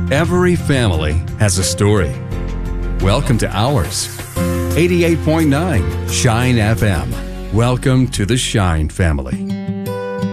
Every family has a story. Welcome to ours. 88.9 Shine FM. Welcome to the Shine family.